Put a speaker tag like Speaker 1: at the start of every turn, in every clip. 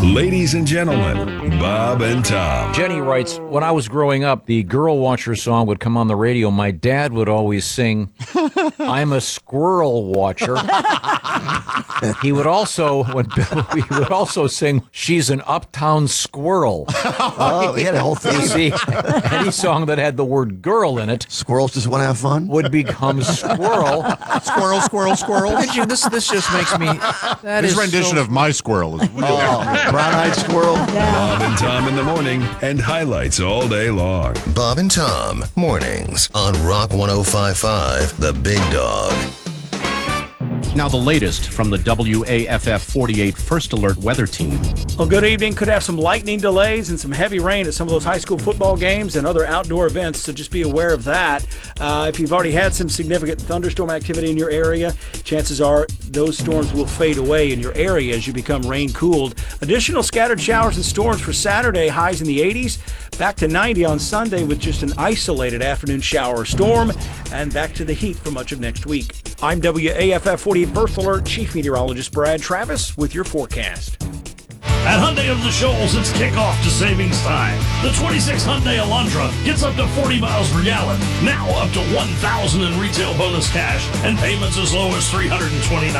Speaker 1: Ladies and gentlemen, Bob and Tom.
Speaker 2: Jenny writes, when I was growing up, the Girl Watcher song would come on the radio. My dad would always sing, I'm a squirrel watcher. He would also sing, she's an uptown squirrel.
Speaker 3: Oh, he had a whole thing.
Speaker 2: You see, any song that had the word girl in it
Speaker 3: Squirrels just want to have fun?
Speaker 2: would become squirrel.
Speaker 4: Squirrel, squirrel, squirrel.
Speaker 2: This just makes me...
Speaker 4: His rendition of My Squirrel is really
Speaker 3: Brown-eyed squirrel.
Speaker 1: Bob and Tom in the morning and highlights all day long.
Speaker 5: Bob and Tom, mornings on Rock 105.5, The Big Dog.
Speaker 6: Now the latest from the WAFF 48 First Alert Weather Team.
Speaker 7: Well, good evening. Could have some lightning delays and some heavy rain at some of those high school football games and other outdoor events, so just be aware of that. If you've already had some significant thunderstorm activity in your area, chances are those storms will fade away in your area as you become rain-cooled. Additional scattered showers and storms for Saturday, highs in the 80s, back to 90 on Sunday with just an isolated afternoon shower or storm, and back to the heat for much of next week. I'm WAFF 48 First Alert Chief Meteorologist Brad Travis with your forecast.
Speaker 8: At Hyundai of the Shoals, it's kickoff to savings time. The 26 Hyundai Elantra gets up to 40 miles per gallon. Now up to $1,000 in retail bonus cash and payments as low as $329.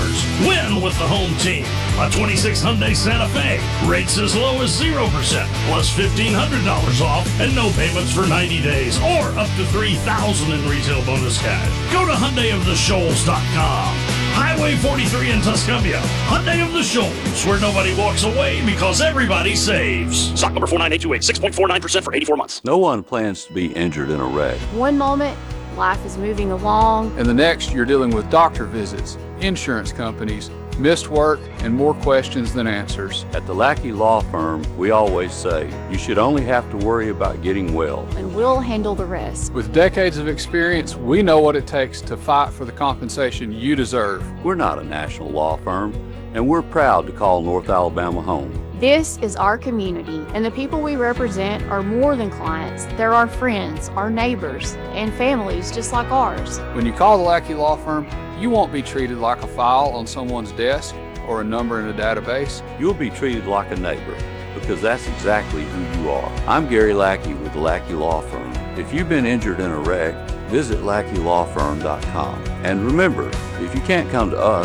Speaker 8: Win with the home team. A 26 Hyundai Santa Fe rates as low as 0% plus $1,500 off and no payments for 90 days or up to $3,000 in retail bonus cash. Go to HyundaiOfTheShoals.com. Highway 43 in Tuscumbia. Hyundai of the Shoals, where nobody walks away because everybody saves. Stock number 49828, 6.49% for 84 months.
Speaker 9: No one plans to be injured in a wreck.
Speaker 10: One moment, life is moving along.
Speaker 11: And the next, you're dealing with doctor visits, insurance companies, missed work, and more questions than answers.
Speaker 9: At the Lackey Law Firm, we always say, you should only have to worry about getting well.
Speaker 10: And we'll handle the rest.
Speaker 11: With decades of experience, we know what it takes to fight for the compensation you deserve.
Speaker 9: We're not a national law firm, and we're proud to call North Alabama home.
Speaker 10: This is our community, and the people we represent are more than clients. They're our friends, our neighbors, and families just like ours.
Speaker 11: When you call the Lackey Law Firm, you won't be treated like a file on someone's desk or a number in a database.
Speaker 9: You'll be treated like a neighbor, because that's exactly who you are. I'm Gary Lackey with the Lackey Law Firm. If you've been injured in a wreck, visit LackeyLawFirm.com. And remember, if you can't come to us,